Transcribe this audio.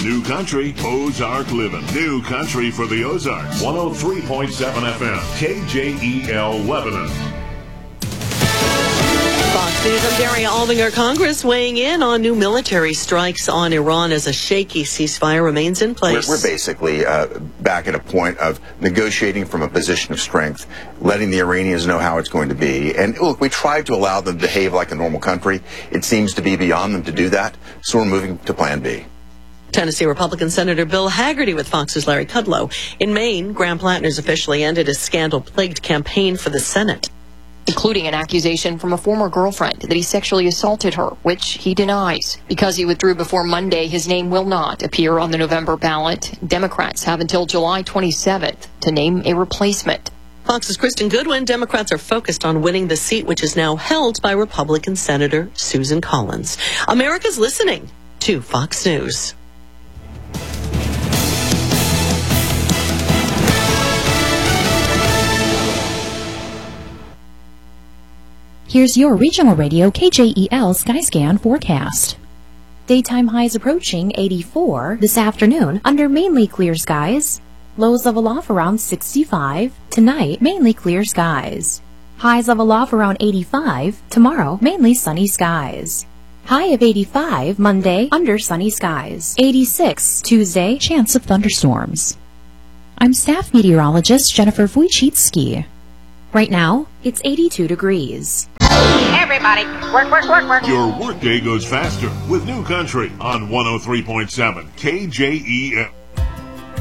New Country, Ozark Living. New Country for the Ozarks. 103.7 FM, KJEL Lebanon. Fox News, I'm Daria Aldinger. Congress weighing in on new military strikes on Iran as a shaky ceasefire remains in place. We're basically back at a point of negotiating from a position of strength, letting the Iranians know how it's going to be. And look, we tried to allow them to behave like a normal country. It seems to be beyond them to do that, so we're moving to Plan B. Tennessee Republican Senator Bill Hagerty with Fox's Larry Kudlow. In Maine, Graham Plattner's officially ended his scandal-plagued campaign for the Senate, including an accusation from a former girlfriend that he sexually assaulted her, which he denies. Because he withdrew before Monday, his name will not appear on the November ballot. Democrats have until July 27th to name a replacement. Fox's Kristen Goodwin. Democrats are focused on winning the seat, which is now held by Republican Senator Susan Collins. America's listening to Fox News. Here's your regional radio KJEL Skyscan forecast. Daytime highs approaching 84 this afternoon under mainly clear skies. Lows level off around 65. Tonight, mainly clear skies. Highs level off around 85. Tomorrow, mainly sunny skies. High of 85 Monday under sunny skies. 86 Tuesday, chance of thunderstorms. I'm staff meteorologist Jennifer Wojcicki. Right now, it's 82 degrees. Everybody, work, work, work, work. Your workday goes faster with New Country on 103.7 KJEL.